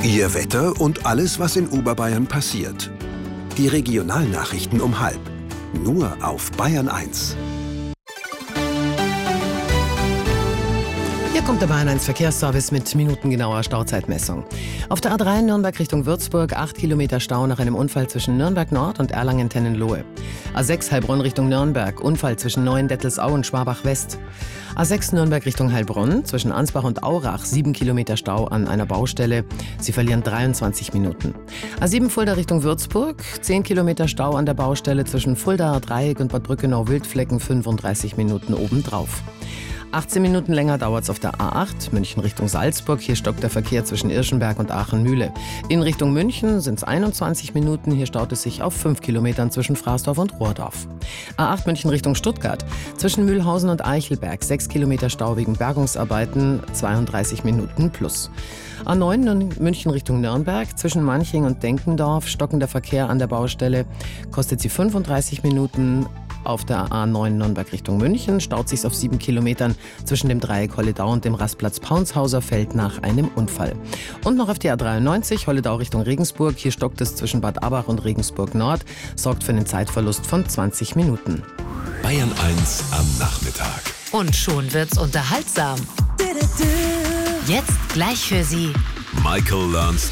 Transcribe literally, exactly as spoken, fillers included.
Ihr Wetter und alles, was in Oberbayern passiert. Die Regionalnachrichten um halb. Nur auf Bayern eins. Hier kommt der Bayern eins Verkehrsservice mit minutengenauer Stauzeitmessung. Auf der A drei Nürnberg Richtung Würzburg acht Kilometer Stau nach einem Unfall zwischen Nürnberg Nord und Erlangen-Tennenlohe. A sechs Heilbronn Richtung Nürnberg, Unfall zwischen Neuendettelsau und Schwabach West. A sechs Nürnberg Richtung Heilbronn, zwischen Ansbach und Aurach sieben Kilometer Stau an einer Baustelle. Sie verlieren dreiundzwanzig Minuten. A sieben Fulda Richtung Würzburg, zehn Kilometer Stau an der Baustelle zwischen Fuldaer Dreieck und Bad Brückenau-Wildflecken, fünfunddreißig Minuten obendrauf. achtzehn Minuten länger dauert es auf der A acht, München Richtung Salzburg. Hier stockt der Verkehr zwischen Irschenberg und Aachen-Mühle. In Richtung München sind es einundzwanzig Minuten. Hier staut es sich auf fünf Kilometern zwischen Fraßdorf und Rohrdorf. A acht München Richtung Stuttgart. Zwischen Mühlhausen und Eichelberg sechs Kilometer Stau wegen Bergungsarbeiten, zweiunddreißig Minuten plus. A neun München Richtung Nürnberg. Zwischen Manching und Denkendorf stockender Verkehr an der Baustelle. Kostet sie fünfunddreißig Minuten. Auf der A neun Nürnberg Richtung München staut sich's auf sieben Kilometern zwischen dem Dreieck Holledau und dem Rastplatz Paunshauser Feld nach einem Unfall. Und noch auf die A dreiundneunzig Holledau Richtung Regensburg. Hier stockt es zwischen Bad Abach und Regensburg Nord, sorgt für einen Zeitverlust von zwanzig Minuten. Bayern eins am Nachmittag. Und schon wird's unterhaltsam. Jetzt gleich für Sie Michael Learns